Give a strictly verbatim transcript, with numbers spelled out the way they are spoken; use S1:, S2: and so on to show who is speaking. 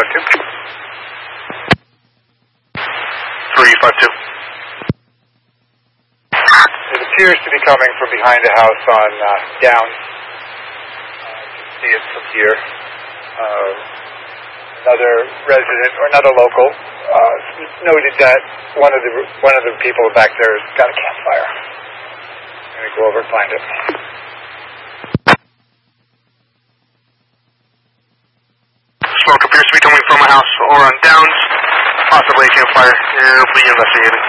S1: five two. three five two.
S2: It appears to be coming from behind a house on uh, Downs. Uh, you can see it from here. Uh, another resident, or another local, uh, noted that one of the one of the people back there has got a campfire. I'm going to go over and find it.
S1: Smoke appears to be coming from a house or on Downs, possibly a campfire. It'll be investigated.